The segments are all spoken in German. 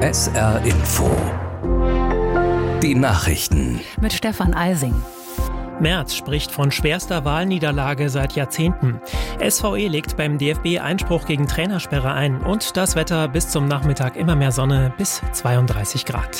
SR Info. Die Nachrichten. Mit Stefan Eising. Merz spricht von schwerster Wahlniederlage seit Jahrzehnten. SVE legt beim DFB Einspruch gegen Trainersperre ein. Und das Wetter bis zum Nachmittag immer mehr Sonne bis 32 Grad.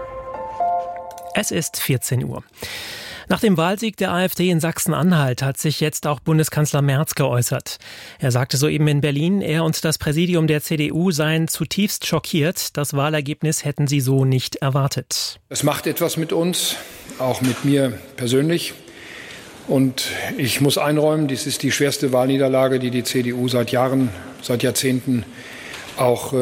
Es ist 14 Uhr. Nach dem Wahlsieg der AfD in Sachsen-Anhalt hat sich jetzt auch Bundeskanzler Merz geäußert. Er sagte soeben in Berlin, er und das Präsidium der CDU seien zutiefst schockiert. Das Wahlergebnis hätten sie so nicht erwartet. Es macht etwas mit uns, auch mit mir persönlich. Und ich muss einräumen, dies ist die schwerste Wahlniederlage, die die CDU seit Jahrzehnten auch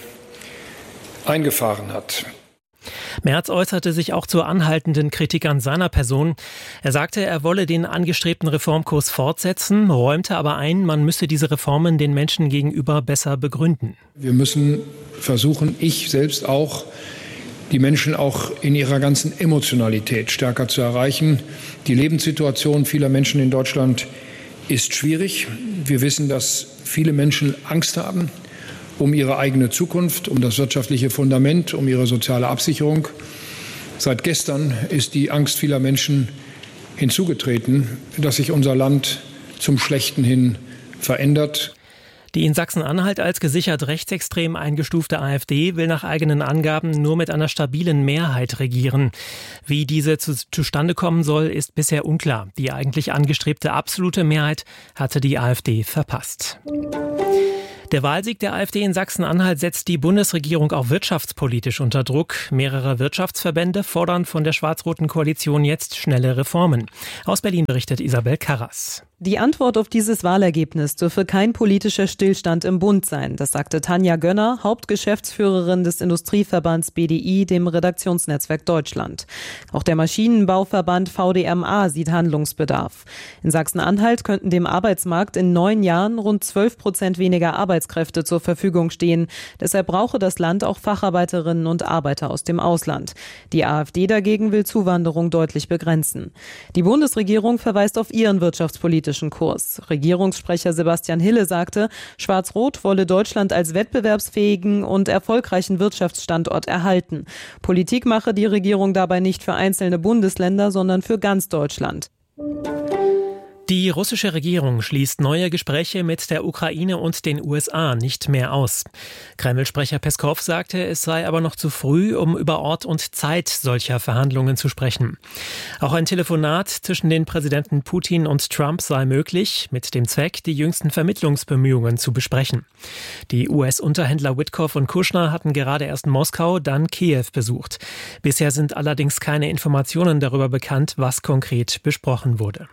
eingefahren hat. Merz äußerte sich auch zur anhaltenden Kritik an seiner Person. Er sagte, er wolle den angestrebten Reformkurs fortsetzen, räumte aber ein, man müsse diese Reformen den Menschen gegenüber besser begründen. Wir müssen versuchen, ich selbst auch, die Menschen auch in ihrer ganzen Emotionalität stärker zu erreichen. Die Lebenssituation vieler Menschen in Deutschland ist schwierig. Wir wissen, dass viele Menschen Angst haben um ihre eigene Zukunft, um das wirtschaftliche Fundament, um ihre soziale Absicherung. Seit gestern ist die Angst vieler Menschen hinzugetreten, dass sich unser Land zum Schlechten hin verändert. Die in Sachsen-Anhalt als gesichert rechtsextrem eingestufte AfD will nach eigenen Angaben nur mit einer stabilen Mehrheit regieren. Wie diese zustande kommen soll, ist bisher unklar. Die eigentlich angestrebte absolute Mehrheit hatte die AfD verpasst. Der Wahlsieg der AfD in Sachsen-Anhalt setzt die Bundesregierung auch wirtschaftspolitisch unter Druck. Mehrere Wirtschaftsverbände fordern von der schwarz-roten Koalition jetzt schnelle Reformen. Aus Berlin berichtet Isabel Karras. Die Antwort auf dieses Wahlergebnis dürfe kein politischer Stillstand im Bund sein. Das sagte Tanja Gönner, Hauptgeschäftsführerin des Industrieverbands BDI, dem Redaktionsnetzwerk Deutschland. Auch der Maschinenbauverband VDMA sieht Handlungsbedarf. In Sachsen-Anhalt könnten dem Arbeitsmarkt in 9 Jahren rund 12% weniger Arbeitskräfte zur Verfügung stehen. Deshalb brauche das Land auch Facharbeiterinnen und Arbeiter aus dem Ausland. Die AfD dagegen will Zuwanderung deutlich begrenzen. Die Bundesregierung verweist auf ihren wirtschaftspolitischen Kurs. Regierungssprecher Sebastian Hille sagte, Schwarz-Rot wolle Deutschland als wettbewerbsfähigen und erfolgreichen Wirtschaftsstandort erhalten. Politik mache die Regierung dabei nicht für einzelne Bundesländer, sondern für ganz Deutschland. Die russische Regierung schließt neue Gespräche mit der Ukraine und den USA nicht mehr aus. Kreml-Sprecher Peskow sagte, es sei aber noch zu früh, um über Ort und Zeit solcher Verhandlungen zu sprechen. Auch ein Telefonat zwischen den Präsidenten Putin und Trump sei möglich, mit dem Zweck, die jüngsten Vermittlungsbemühungen zu besprechen. Die US-Unterhändler Witkoff und Kushner hatten gerade erst Moskau, dann Kiew besucht. Bisher sind allerdings keine Informationen darüber bekannt, was konkret besprochen wurde.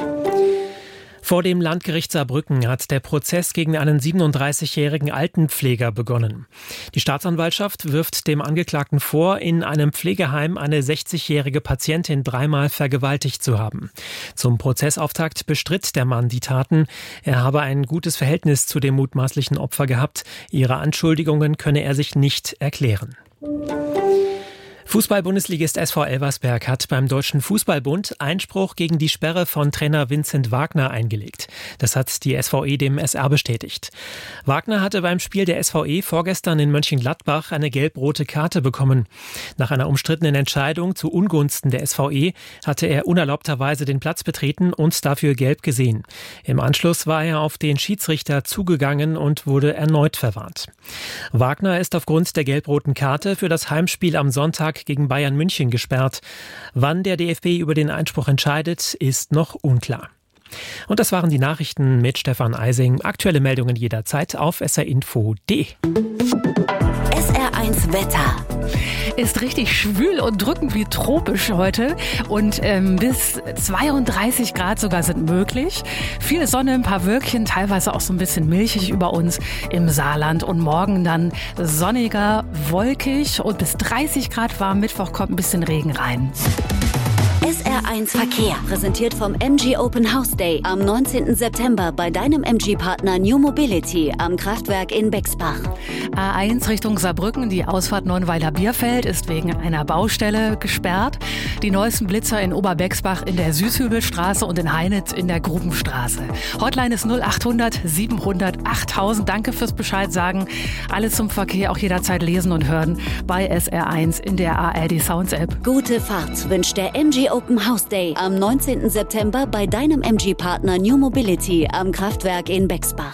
Vor dem Landgericht Saarbrücken hat der Prozess gegen einen 37-jährigen Altenpfleger begonnen. Die Staatsanwaltschaft wirft dem Angeklagten vor, in einem Pflegeheim eine 60-jährige Patientin 3-mal vergewaltigt zu haben. Zum Prozessauftakt bestritt der Mann die Taten. Er habe ein gutes Verhältnis zu dem mutmaßlichen Opfer gehabt. Ihre Anschuldigungen könne er sich nicht erklären. Fußball-Bundesligist SV Elversberg hat beim Deutschen Fußballbund Einspruch gegen die Sperre von Trainer Vincent Wagner eingelegt. Das hat die SVE dem SR bestätigt. Wagner hatte beim Spiel der SVE vorgestern in Mönchengladbach eine gelb-rote Karte bekommen. Nach einer umstrittenen Entscheidung zu Ungunsten der SVE hatte er unerlaubterweise den Platz betreten und dafür gelb gesehen. Im Anschluss war er auf den Schiedsrichter zugegangen und wurde erneut verwarnt. Wagner ist aufgrund der gelb-roten Karte für das Heimspiel am Sonntag gegen Bayern München gesperrt. Wann der DFB über den Einspruch entscheidet, ist noch unklar. Und das waren die Nachrichten mit Stefan Eising. Aktuelle Meldungen jederzeit auf srinfo.de. SR1 Wetter. Ist richtig schwül und drückend wie tropisch heute und bis 32 Grad sogar sind möglich. Viel Sonne, ein paar Wölkchen, teilweise auch so ein bisschen milchig über uns im Saarland und morgen dann sonniger, wolkig und bis 30 Grad warm. Mittwoch kommt ein bisschen Regen rein. SR1 Verkehr, präsentiert vom MG Open House Day am 19. September bei deinem MG-Partner New Mobility am Kraftwerk in Bexbach. A1 Richtung Saarbrücken, die Ausfahrt Neuenweiler-Bierfeld ist wegen einer Baustelle gesperrt. Die neuesten Blitzer in Oberbexbach in der Süßhübelstraße und in Heinitz in der Grubenstraße. Hotline ist 0800 700 8000. Danke fürs Bescheid sagen. Alles zum Verkehr auch jederzeit lesen und hören bei SR1 in der ARD Sounds App. Gute Fahrt wünscht der MG Open House Day am 19. September bei deinem MG-Partner New Mobility am Kraftwerk in Bexbach.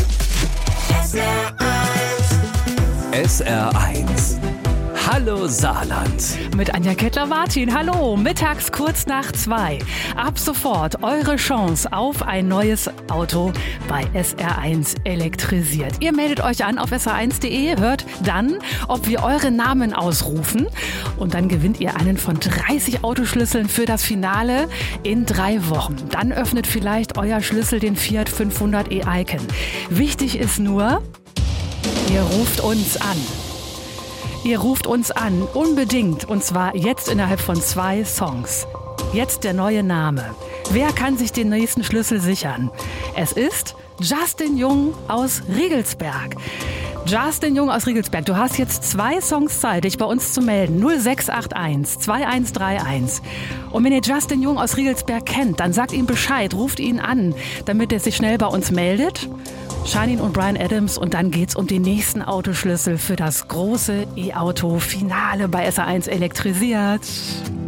SR1. Hallo Saarland. Mit Anja Kettler-Martin. Hallo, mittags kurz nach 2. Ab sofort eure Chance auf ein neues Auto bei SR1 elektrisiert. Ihr meldet euch an auf sr1.de, hört dann, ob wir eure Namen ausrufen und dann gewinnt ihr einen von 30 Autoschlüsseln für das Finale in 3 Wochen. Dann öffnet vielleicht euer Schlüssel den Fiat 500 e-Icon. Wichtig ist nur, ihr ruft uns an. Ihr ruft uns an, unbedingt, und zwar jetzt innerhalb von 2 Songs. Jetzt der neue Name. Wer kann sich den nächsten Schlüssel sichern? Es ist Justin Jung aus Riegelsberg. Justin Jung aus Riegelsberg, du hast jetzt 2 Songs Zeit, dich bei uns zu melden. 0681 2131. Und wenn ihr Justin Jung aus Riegelsberg kennt, dann sagt ihm Bescheid, ruft ihn an, damit er sich schnell bei uns meldet. Shining und Bryan Adams und dann geht's um den nächsten Autoschlüssel für das große E-Auto-Finale bei SR1 elektrisiert.